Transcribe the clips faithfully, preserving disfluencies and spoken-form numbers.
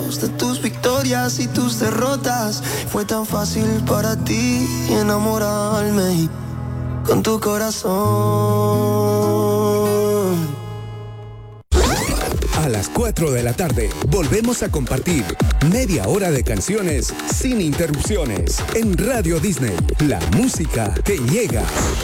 fotos de tus victorias y tus derrotas. Fue tan fácil para ti enamorarme con tu corazón. A las cuatro de la tarde volvemos a compartir media hora de canciones sin interrupciones en Radio Disney, la música que llega.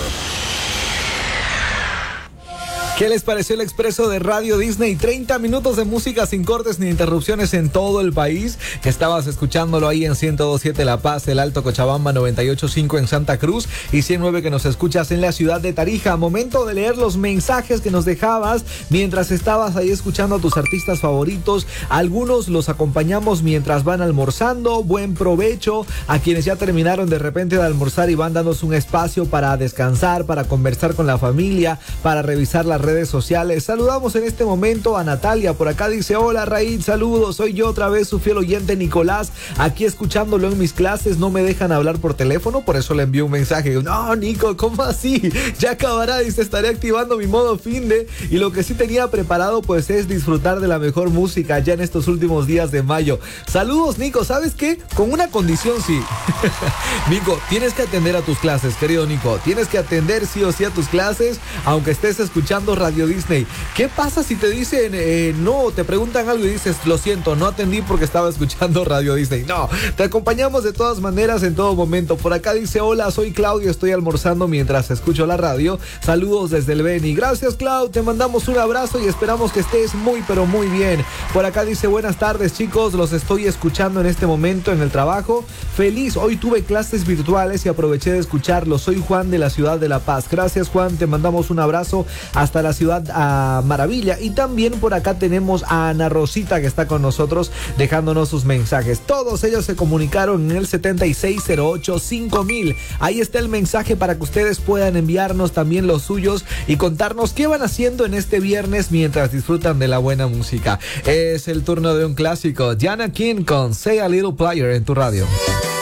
¿Qué les pareció el expreso de Radio Disney? treinta minutos de música sin cortes ni interrupciones en todo el país. Estabas escuchándolo ahí en ciento dos punto siete La Paz, el Alto Cochabamba, noventa y ocho punto cinco en Santa Cruz y ciento nueve que nos escuchas en la ciudad de Tarija. Momento de leer los mensajes que nos dejabas mientras estabas ahí escuchando a tus artistas favoritos. Algunos los acompañamos mientras van almorzando. Buen provecho a quienes ya terminaron de repente de almorzar y van dándonos un espacio para descansar, para conversar con la familia, para revisar las redes redes sociales. Saludamos en este momento a Natalia, por acá dice: hola Raíz, saludos, soy yo otra vez, su fiel oyente Nicolás, aquí escuchándolo en mis clases, no me dejan hablar por teléfono, por eso le envío un mensaje. No, Nico, ¿cómo así? Ya acabará, dice, estaré activando mi modo finde, y lo que sí tenía preparado pues es disfrutar de la mejor música ya en estos últimos días de mayo. Saludos, Nico, ¿sabes qué? Con una condición, sí. Nico, tienes que atender a tus clases, querido Nico, tienes que atender sí o sí a tus clases, aunque estés escuchando Radio Disney. ¿Qué pasa si te dicen, eh, no, te preguntan algo y dices, lo siento, no atendí porque estaba escuchando Radio Disney? No, te acompañamos de todas maneras en todo momento. Por acá dice: hola, soy Claudio, estoy almorzando mientras escucho la radio. Saludos desde el Beni. Gracias, Clau, te mandamos un abrazo y esperamos que estés muy, pero muy bien. Por acá dice: buenas tardes, chicos, los estoy escuchando en este momento en el trabajo. Feliz, hoy tuve clases virtuales y aproveché de escucharlos. Soy Juan de la ciudad de La Paz. Gracias, Juan, te mandamos un abrazo hasta la ciudad a Maravilla. Y también por acá tenemos a Ana Rosita, que está con nosotros dejándonos sus mensajes. Todos ellos se comunicaron en el setenta y seis cero ocho cinco mil. Ahí está el mensaje para que ustedes puedan enviarnos también los suyos y contarnos qué van haciendo en este viernes mientras disfrutan de la buena música. Es el turno de un clásico, Jana King con Say a Little Player en tu radio.